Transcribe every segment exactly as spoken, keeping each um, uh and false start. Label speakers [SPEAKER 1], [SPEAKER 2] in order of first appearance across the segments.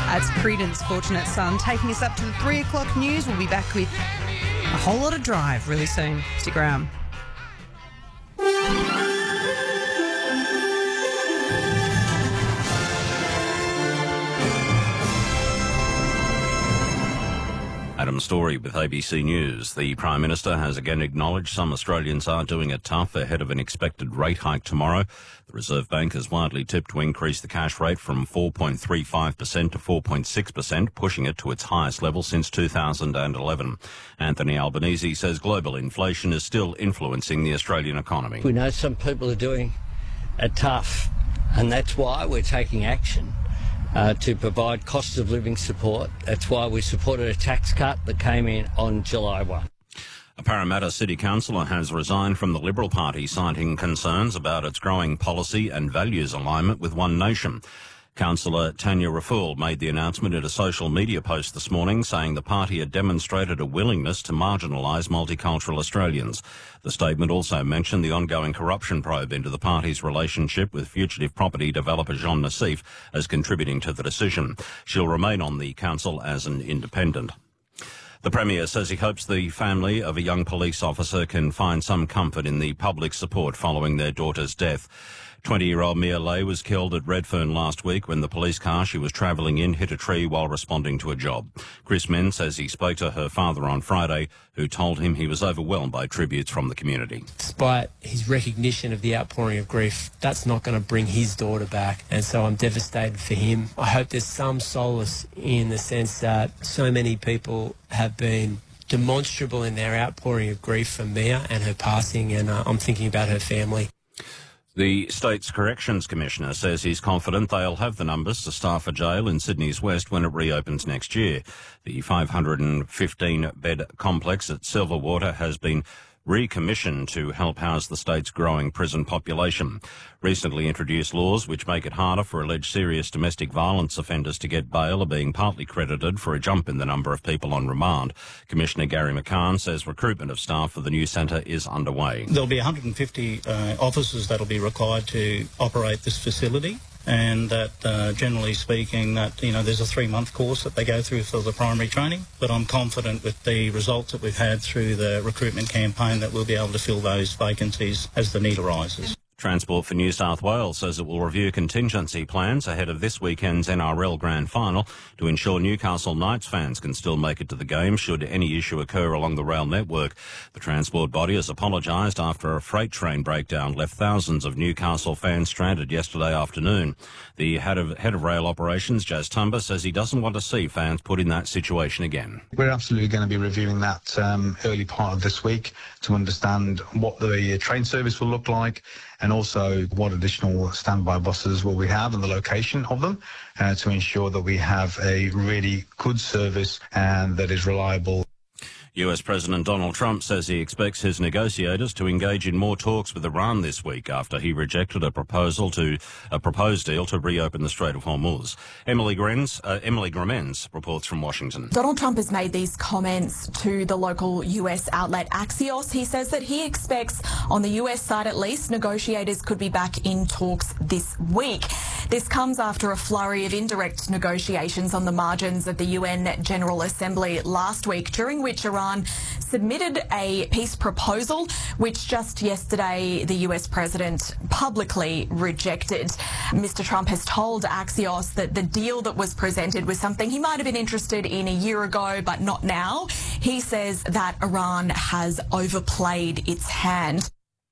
[SPEAKER 1] That's Creedence Fortunate Son taking us up to the three o'clock news. We'll be back with a whole lot of Drive really soon. Stick around.
[SPEAKER 2] Adam Story with A B C News. The Prime Minister has again acknowledged some Australians are doing it tough ahead of an expected rate hike tomorrow. The Reserve Bank is widely tipped to increase the cash rate from four point three five percent to four point six percent, pushing it to its highest level since two thousand eleven. Anthony Albanese says global inflation is still influencing the Australian economy.
[SPEAKER 3] We know some people are doing it tough, and that's why we're taking action. Uh, to provide cost of living support. That's why we supported a tax cut that came in on July first.
[SPEAKER 2] A Parramatta City Councillor has resigned from the Liberal Party, citing concerns about its growing policy and values alignment with One Nation. Councillor Tanya Raful made the announcement in a social media post this morning, saying the party had demonstrated a willingness to marginalise multicultural Australians. The statement also mentioned the ongoing corruption probe into the party's relationship with fugitive property developer Jean Nassif as contributing to the decision. She'll remain on the council as an independent. The Premier says he hopes the family of a young police officer can find some comfort in the public support following their daughter's death. twenty-year-old Mia Lay was killed at Redfern last week when the police car she was travelling in hit a tree while responding to a job. Chris Min says he spoke to her father on Friday, who told him he was overwhelmed by tributes from the community.
[SPEAKER 4] Despite his recognition of the outpouring of grief, that's not going to bring his daughter back, and so I'm devastated for him. I hope there's some solace in the sense that so many people have been demonstrable in their outpouring of grief for Mia and her passing, and uh, I'm thinking about her family.
[SPEAKER 2] The state's Corrections Commissioner says he's confident they'll have the numbers to staff a jail in Sydney's West when it reopens next year. The five hundred fifteen bed complex at Silverwater has been recommissioned to help house the state's growing prison population. Recently introduced laws which make it harder for alleged serious domestic violence offenders to get bail are being partly credited for a jump in the number of people on remand. Commissioner Gary McCann says recruitment of staff for the new centre is underway.
[SPEAKER 5] There'll be one hundred fifty uh, officers that'll be required to operate this facility, and that uh, generally speaking that, you know, there's a three-month course that they go through for the primary training, but I'm confident with the results that we've had through the recruitment campaign that we'll be able to fill those vacancies as the need arises.
[SPEAKER 2] Transport for New South Wales says it will review contingency plans ahead of this weekend's N R L Grand Final to ensure Newcastle Knights fans can still make it to the game should any issue occur along the rail network. The transport body has apologised after a freight train breakdown left thousands of Newcastle fans stranded yesterday afternoon. The head of, head of rail operations, Jazz Tumba, says he doesn't want to see fans put in that situation again.
[SPEAKER 6] We're absolutely going to be reviewing that um, early part of this week to understand what the train service will look like, and also what additional standby buses will we have and the location of them uh, to ensure that we have a really good service and that is reliable.
[SPEAKER 2] U S President Donald Trump says he expects his negotiators to engage in more talks with Iran this week after he rejected a proposal to a proposed deal to reopen the Strait of Hormuz. Emily Grenz, uh, Emily Gremens reports from Washington.
[SPEAKER 7] Donald Trump has made these comments to the local U S outlet Axios. He says that he expects, on the U S side at least, negotiators could be back in talks this week. This comes after a flurry of indirect negotiations on the margins of the U N General Assembly last week, during which Iran submitted a peace proposal, which just yesterday the U S president publicly rejected. Mister Trump has told Axios that the deal that was presented was something he might have been interested in a year ago, but not now. He says that Iran has overplayed its hand.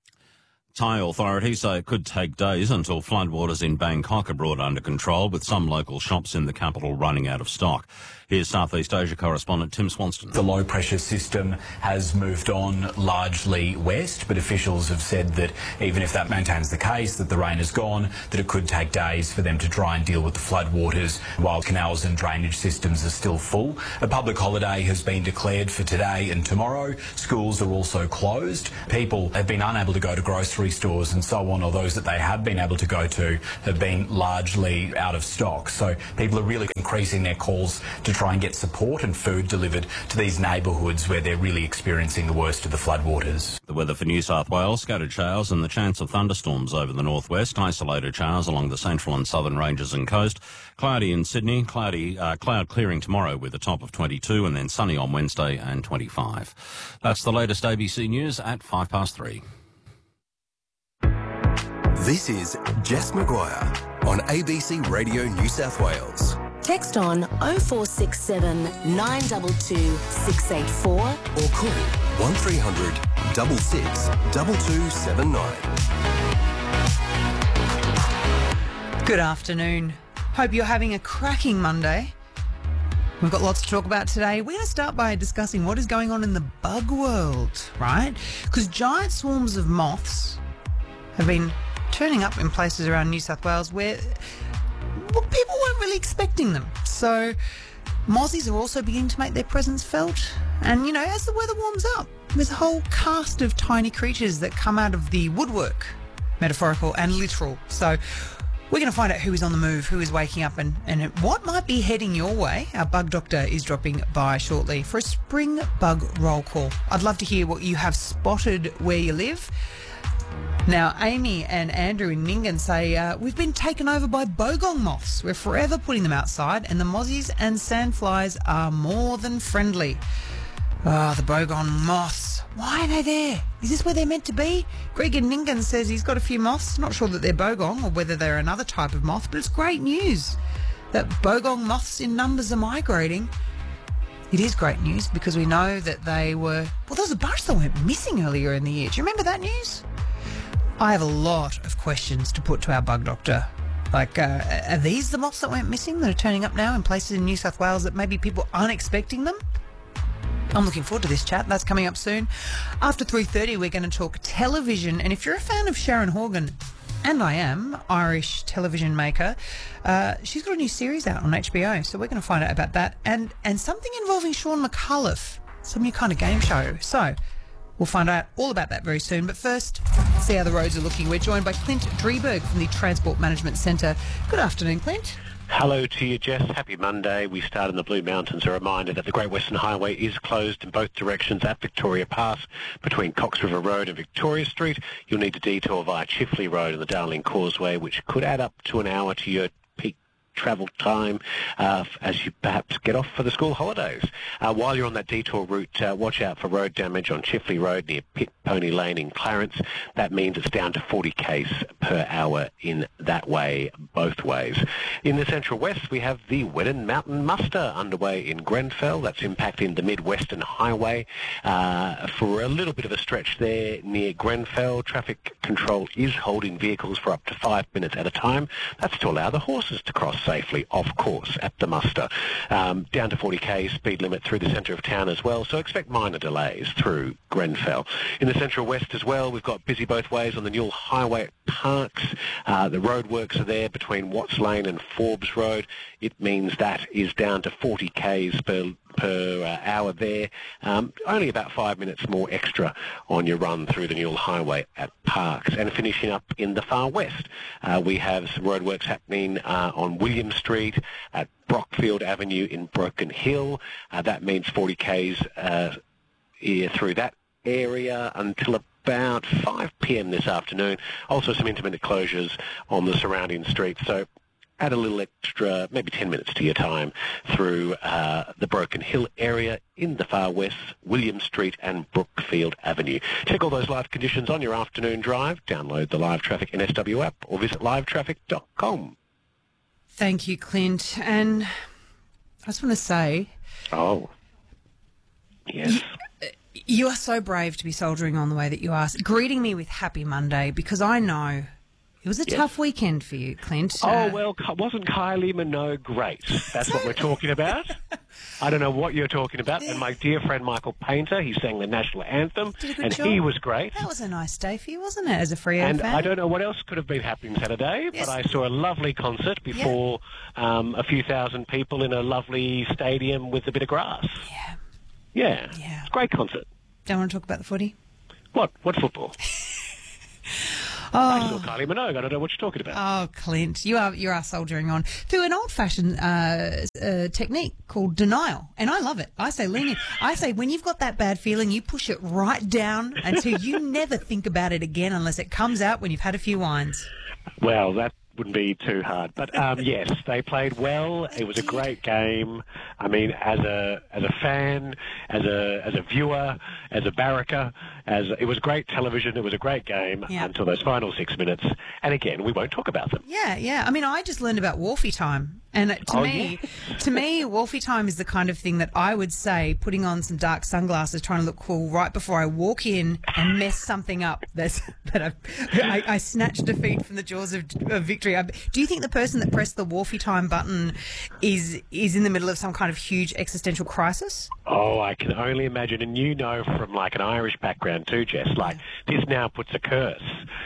[SPEAKER 2] Thai authorities say it could take days until floodwaters in Bangkok are brought under control, with some local shops in the capital running out of stock. Here's Southeast Asia correspondent Tim Swanston.
[SPEAKER 8] The low-pressure system has moved on largely west, but officials have said that even if that maintains the case, that the rain is gone, that it could take days for them to try and deal with the floodwaters while canals and drainage systems are still full. A public holiday has been declared for today and tomorrow. Schools are also closed. People have been unable to go to grocery grocery stores and so on, or those that they have been able to go to, have been largely out of stock. So people are really increasing their calls to try and get support and food delivered to these neighbourhoods where they're really experiencing the worst of the floodwaters.
[SPEAKER 2] The weather for New South Wales: scattered showers and the chance of thunderstorms over the northwest, isolated showers along the central and southern ranges and coast. Cloudy in Sydney, cloudy, uh, cloud clearing tomorrow with a top of twenty-two, and then sunny on Wednesday and twenty-five. That's the latest A B C News at five past three.
[SPEAKER 9] This is Jess Maguire on A B C Radio New South Wales.
[SPEAKER 10] Text on oh four six seven, nine two two, six eight four
[SPEAKER 9] or call one three hundred, six six, two two seven nine.
[SPEAKER 1] Good afternoon. Hope you're having a cracking Monday. We've got lots to talk about today. We're going to start by discussing what is going on in the bug world, right? Because giant swarms of moths have been turning up in places around New South Wales where, well, people weren't really expecting them. So mozzies are also beginning to make their presence felt. And, you know, as the weather warms up, there's a whole cast of tiny creatures that come out of the woodwork, metaphorical and literal. So we're going to find out who is on the move, who is waking up, and, and what might be heading your way. Our bug doctor is dropping by shortly for a spring bug roll call. I'd love to hear what you have spotted where you live. Now, Amy and Andrew in Nyngan say, uh, we've been taken over by bogong moths. We're forever putting them outside, and the mozzies and sandflies are more than friendly. Ah, oh, the bogong moths. Why are they there? Is this where they're meant to be? Greg in Nyngan says he's got a few moths. Not sure that they're bogong or whether they're another type of moth, but it's great news that bogong moths in numbers are migrating. It is great news because we know that they were... Well, there was a bunch that went missing earlier in the year. Do you remember that news? I have a lot of questions to put to our bug doctor. Like, uh, are these the moths that went missing that are turning up now in places in New South Wales that maybe people aren't expecting them? I'm looking forward to this chat. That's coming up soon. After three thirty, we're going to talk television. And if you're a fan of Sharon Horgan, and I am, Irish television maker, uh, she's got a new series out on H B O. So we're going to find out about that. And, and something involving Sean McAuliffe, some new kind of game show. So we'll find out all about that very soon. But first, see how the roads are looking. We're joined by Clint Drieberg from the Transport Management Centre. Good afternoon, Clint.
[SPEAKER 11] Hello to you, Jess. Happy Monday. We start in the Blue Mountains. A reminder that the Great Western Highway is closed in both directions at Victoria Pass between Cox River Road and Victoria Street. You'll need to detour via Chifley Road and the Darling Causeway, which could add up to an hour to your peak travel time uh, as you perhaps get off for the school holidays. Uh, while you're on that detour route, uh, watch out for road damage on Chifley Road near Pit Pony Lane in Clarence. That means it's down to forty k's per hour in that way, both ways. In the Central West, we have the Weddon Mountain Muster underway in Grenfell. That's impacting the Mid-Western Highway uh, for a little bit of a stretch there near Grenfell. Traffic control is holding vehicles for up to five minutes at a time. That's to allow the horses to cross safely, of course, at the muster. Um, down to forty k speed limit through the centre of town as well, so expect minor delays through Grenfell. In the Central West as well, we've got busy both ways on the Newell Highway at Parks. Uh, the roadworks are there between Watts Lane and Forbes Road. It means that is down to forty k's per per uh, hour there. Um, only about five minutes more extra on your run through the Newell Highway at Parks. And finishing up in the far west, uh, we have some roadworks happening uh, on William Street at Brockfield Avenue in Broken Hill. Uh, that means forty k's uh, here through that area until about five p m this afternoon. Also some intermittent closures on the surrounding streets. So add a little extra, maybe ten minutes to your time through uh, the Broken Hill area in the far west, William Street and Brookfield Avenue. Check all those live conditions on your afternoon drive. Download the Live Traffic N S W app or visit live traffic dot com.
[SPEAKER 1] Thank you, Clint. And I just want to say...
[SPEAKER 11] Oh, yes.
[SPEAKER 1] You, you are so brave to be soldiering on the way that you are, greeting me with Happy Monday, because I know... It was a
[SPEAKER 11] yes.
[SPEAKER 1] tough weekend for you, Clint.
[SPEAKER 11] Oh,
[SPEAKER 1] uh,
[SPEAKER 11] well, wasn't Kylie Minogue great? That's what we're talking about. I don't know what you're talking about. And my dear friend Michael Painter, he sang the national anthem,
[SPEAKER 1] Did a good
[SPEAKER 11] and
[SPEAKER 1] job.
[SPEAKER 11] he was great.
[SPEAKER 1] That was a nice day for you, wasn't it, as a Freo
[SPEAKER 11] and
[SPEAKER 1] fan?
[SPEAKER 11] I don't know what else could have been happening Saturday, yes. but I saw a lovely concert before yeah. um, a few thousand people in a lovely stadium with a bit of grass.
[SPEAKER 1] Yeah.
[SPEAKER 11] Yeah.
[SPEAKER 1] Yeah.
[SPEAKER 11] Great concert.
[SPEAKER 1] Don't want to talk about the footy?
[SPEAKER 11] What? What football? I saw Kylie Minogue. I don't know what you're talking about.
[SPEAKER 1] Oh, Clint, you are you are soldiering on through an old-fashioned uh, uh, technique called denial, and I love it. I say lean in. I say when you've got that bad feeling, you push it right down until you never think about it again, unless it comes out when you've had a few wines.
[SPEAKER 11] Well, that wouldn't be too hard. But um, yes, they played well. It was a great game. I mean, as a as a fan, as a as a viewer, as a barracker, as it was great television. It was a great game
[SPEAKER 1] Yeah.
[SPEAKER 11] until those final six minutes. And again, we won't talk about them.
[SPEAKER 1] Yeah, yeah. I mean, I just learned about Wolfie time. And to
[SPEAKER 11] Oh,
[SPEAKER 1] me, to me, Wolfie time is the kind of thing that I would say, putting on some dark sunglasses, trying to look cool right before I walk in and mess something up that's, that I've, I, I snatched defeat from the jaws of, of victory. I, do you think the person that pressed the Wolfie time button is is in the middle of some kind of huge existential crisis?
[SPEAKER 11] Oh, I can only imagine. And you know from like an Irish background too, Jess, like this now puts a curse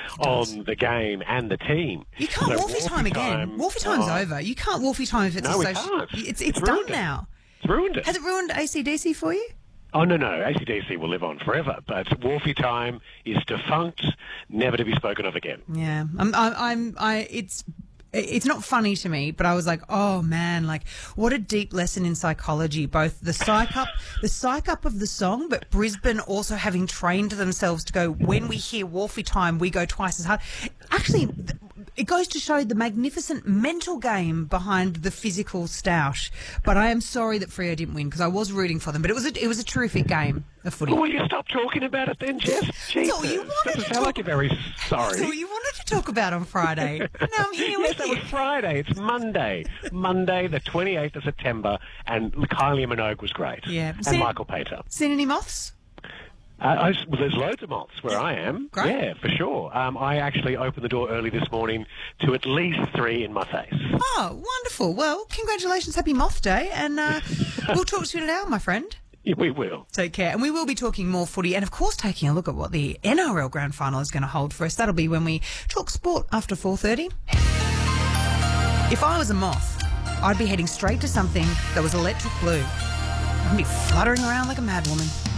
[SPEAKER 11] on the game and the team.
[SPEAKER 1] You can't
[SPEAKER 11] So
[SPEAKER 1] Wolfie time again. Wolfie time's
[SPEAKER 11] oh,
[SPEAKER 1] over. You can't Wolfie time if it's
[SPEAKER 11] No, we
[SPEAKER 1] a social...
[SPEAKER 11] can't.
[SPEAKER 1] It's, it's,
[SPEAKER 11] It's
[SPEAKER 1] done
[SPEAKER 11] ruined it.
[SPEAKER 1] now.
[SPEAKER 11] It's ruined it.
[SPEAKER 1] Has it ruined A C D C for you?
[SPEAKER 11] Oh, no, no. A C D C will live on forever. But Wolfie time is defunct, never to be spoken of again.
[SPEAKER 1] Yeah, I'm, I'm, I'm, I, it's, it's not funny to me, but I was like, oh man, like what a deep lesson in psychology, both the psych up, the psych up of the song, but Brisbane also having trained themselves to go, when we hear Wolfie time, we go twice as hard. Actually, th- it goes to show the magnificent mental game behind the physical stoush. But I am sorry that Freo didn't win because I was rooting for them. But it was a, it was a terrific game of footy.
[SPEAKER 11] Will you stop talking about it then, Jess? Jesus.
[SPEAKER 1] all you wanted
[SPEAKER 11] Doesn't
[SPEAKER 1] to
[SPEAKER 11] sound
[SPEAKER 1] talk-
[SPEAKER 11] like you're very sorry.
[SPEAKER 1] That's all you wanted to talk about on Friday. Now I'm here
[SPEAKER 11] Yes,
[SPEAKER 1] with
[SPEAKER 11] that
[SPEAKER 1] you.
[SPEAKER 11] was Friday. It's Monday. Monday, the twenty-eighth of September, and Kylie Minogue was great.
[SPEAKER 1] Yeah.
[SPEAKER 11] And
[SPEAKER 1] Seen-
[SPEAKER 11] Michael Pater.
[SPEAKER 1] Seen any moths?
[SPEAKER 11] Uh, I, well, there's loads of moths where I am.
[SPEAKER 1] Great.
[SPEAKER 11] Yeah, for sure. Um, I actually opened the door early this morning to at least three in my face.
[SPEAKER 1] Oh, wonderful. Well, congratulations. Happy Moth Day. And uh, we'll talk to you in an hour, my friend.
[SPEAKER 11] Yeah, we will.
[SPEAKER 1] Take care. And we will be talking more footy and, of course, taking a look at what the N R L Grand Final is going to hold for us. That'll be when we talk sport after four thirty. If I was a moth, I'd be heading straight to something that was electric blue. I'd be fluttering around like a madwoman.